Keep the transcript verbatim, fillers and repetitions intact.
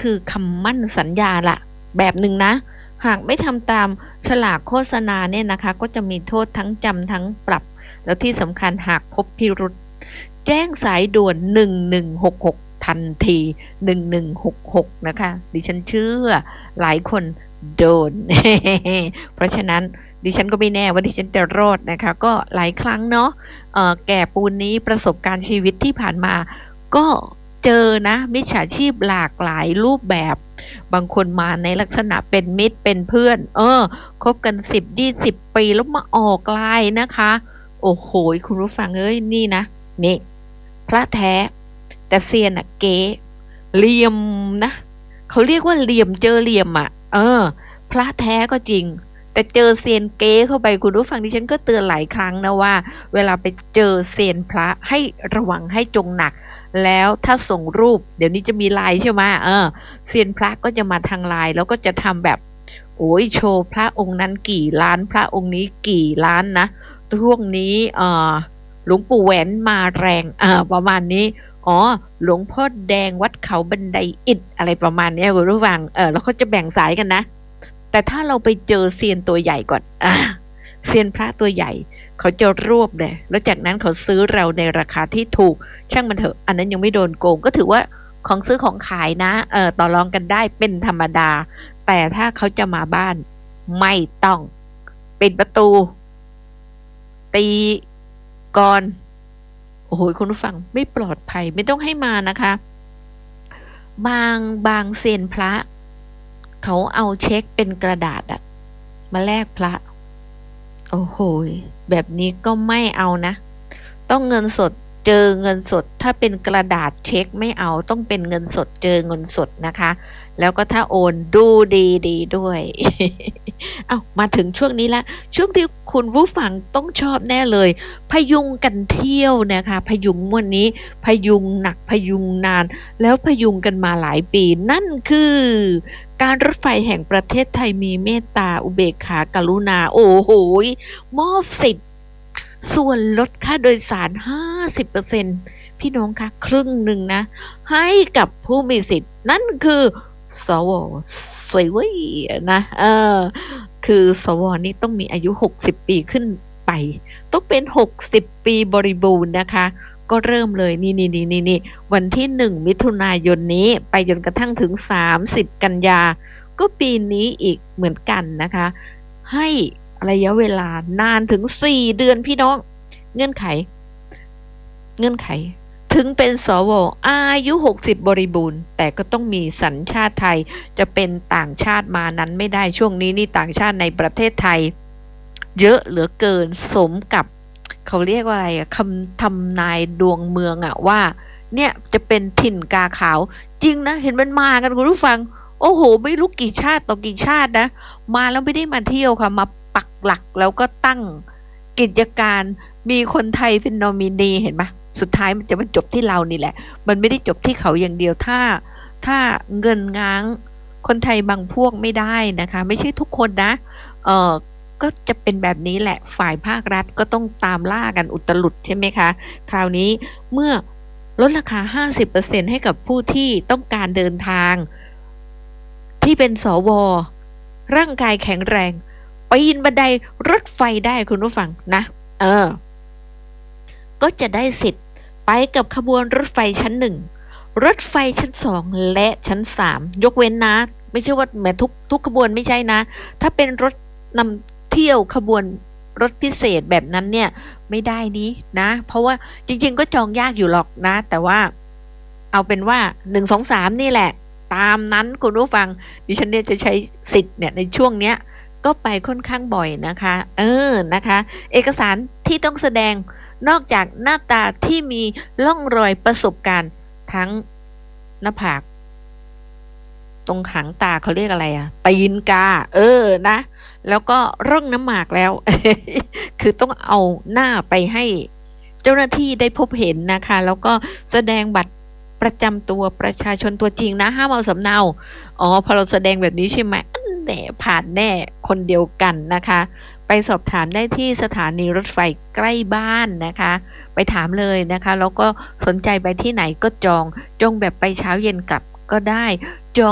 คือคำมั่นสัญญาละแบบหนึ่งนะหากไม่ทำตามฉลากโฆษณาเนี่ยนะคะก็จะมีโทษทั้งจำทั้งปรับแล้วที่สำคัญหากพบพิรุธแจ้งสายด่วนหนึ่งหนึ่งหกหกทันทีหนึ่งหนึ่งหกหกนะคะดิฉันเชื่อหลายคนโดน เพราะฉะนั้นดิฉันก็ไม่แน่ว่าดิฉันจะรอดนะคะก็หลายครั้งเนาะเอ่อแก่ปูนนี้ประสบการณ์ชีวิตที่ผ่านมาก็เจอนะมิจฉาชีพหลากหลายรูปแบบบางคนมาในลักษณะเป็นมิตรเป็นเพื่อนเออคบกันสิบยี่สิบปีแล้วมาออกไลน์นะคะโอ้โหคุณผู้ฟังเอ้ยนี่นะนี่พระแท้แต่เซียนอะเก๋เหลี่ยมนะเขาเรียกว่าเหลี่ยมเจอเหลี่ยมอะเออพระแท้ก็จริงแต่เจอเซียนเก๋เข้าไปคุณผู้ฟังดิฉันก็เตือนหลายครั้งนะว่าเวลาไปเจอเซียนพระให้ระวังให้จงหนักแล้วถ้าส่งรูปเดี๋ยวนี้จะมีไลน์ใช่ไหมเออเซียนพระก็จะมาทางไลน์แล้วก็จะทำแบบโอ้ยโชว์พระองค์นั้นกี่ล้านพระองค์นี้กี่ล้านนะช่วงนี้เออหลวงปู่แหวนมาแรงอ่าประมาณนี้อ๋อหลวงพ่อแดงวัดเขาบันไดอิฐอะไรประมาณนี้คุณผู้ฟังเออแล้วเขาจะแบ่งสายกันนะแต่ถ้าเราไปเจอเซียนตัวใหญ่ก่อนอ่าเซียนพระตัวใหญ่เขาจะรวบเลยแล้วจากนั้นเขาซื้อเราในราคาที่ถูกช่างมันเถอะอันนั้นยังไม่โดนโกงก็ถือว่าของซื้อของขายนะเออต่อรองกันได้เป็นธรรมดาแต่ถ้าเขาจะมาบ้านไม่ต้องปิดประตูตีก่อนโอ้โหคุณผู้ฟังไม่ปลอดภัยไม่ต้องให้มานะคะบางบางเซียนพระเขาเอาเช็คเป็นกระดาษอะมาแลกพระโอ้โหแบบนี้ก็ไม่เอานะต้องเงินสดเจอเงินสดถ้าเป็นกระดาษเช็คไม่เอาต้องเป็นเงินสดเจอเงินสดนะคะแล้วก็ถ้าโอนดูดีดีด้วย เอามาถึงช่วงนี้ละช่วงที่คุณผู้ฟังต้องชอบแน่เลยพยุงกันเที่ยวนะคะพยุงวันนี้พยุงหนักพยุงนานแล้วพยุงกันมาหลายปีนั่นคือการรถไฟแห่งประเทศไทยมีเมตตาอุเบกขากรุณาโอ้โหมอบสิทธิ์ส่วนลดค่าโดยสาร ห้าสิบเปอร์เซ็นต์ พี่น้องคะครึ่งหนึ่งนะให้กับผู้มีสิทธิ์นั่นคือสวสวยเว้ยนะเออคือสวนี่ต้องมีอายุหกสิบปีขึ้นไปต้องเป็นหกสิบปีบริบูรณ์นะคะก็เริ่มเลยนี่นี่นี่นี่วันที่หนึ่งมิถุนายนนี้ไปจนกระทั่งถึงสามสิบกันยาก็ปีนี้อีกเหมือนกันนะคะให้ระยะเวลานานถึงสี่เดือนพี่น้องเงื่อนไขเงื่อนไขถึงเป็นสวอายุหกสิบบริบูรณ์แต่ก็ต้องมีสัญชาติไทยจะเป็นต่างชาติมานั้นไม่ได้ช่วงนี้นี่ต่างชาติในประเทศไทยเยอะเหลือเกินสมกับเขาเรียกว่าอะไรอะคำทำนายดวงเมืองอะว่าเนี่ยจะเป็นถิ่นกาขาวจริงนะเห็นมันมากันคุณผู้ฟังโอ้โหไม่รู้กี่ชาติต่อกี่ชาตินะมาแล้วไม่ได้มาเที่ยวค่ะมาปักหลักแล้วก็ตั้งกิจการมีคนไทยเป็นนอมินีเห็นไหมสุดท้ายมันจะมาจบที่เรานี่แหละมันไม่ได้จบที่เขาอย่างเดียวถ้าถ้าเงินง้างคนไทยบางพวกไม่ได้นะคะไม่ใช่ทุกคนนะเออก็จะเป็นแบบนี้แหละฝ่ายภาครัฐก็ต้องตามล่ากันอุตลุดใช่ไหมคะคราวนี้เมื่อลดราคา ห้าสิบเปอร์เซ็นต์ ให้กับผู้ที่ต้องการเดินทางที่เป็นสวร่างกายแข็งแรงปีนบันไดรถไฟได้คุณผู้ฟังนะเออก็จะได้สิทธิ์ไปกับขบวนรถไฟชั้นหนึ่งรถไฟชั้นสองและชั้นสามยกเว้นนะไม่ใช่ว่าแม้ทุกทุกขบวนไม่ใช่นะถ้าเป็นรถนำเที่ยวขบวนรถพิเศษแบบนั้นเนี่ยไม่ได้นี้นะเพราะว่าจริงๆก็จองยากอยู่หรอกนะแต่ว่าเอาเป็นว่าหนึ่ง สอง สามนี่แหละตามนั้นคุณผู้ฟังดิฉันเนี่ยจะใช้สิทธิ์เนี่ยในช่วงเนี้ยก็ไปค่อนข้างบ่อยนะคะเออนะคะเอกสารที่ต้องแสดงนอกจากหน้าตาที่มีร่องรอยประสบการณ์ทั้งหน้าผากตรงหางตาเขาเรียกอะไรอะตีนกาเออนะแล้วก็ร่องน้ำหมากแล้ว คือต้องเอาหน้าไปให้เจ้าหน้าที่ได้พบเห็นนะคะแล้วก็แสดงบัตรประจำตัวประชาชนตัวจริงนะห้ามเอาสำเนาอ๋อพอเราแสดงแบบนี้ใช่ไหมแน่ผ่านแน่คนเดียวกันนะคะไปสอบถามได้ที่สถานีรถไฟใกล้บ้านนะคะไปถามเลยนะคะแล้วก็สนใจไปที่ไหนก็จองจองแบบไปเช้าเย็นกลับก็ได้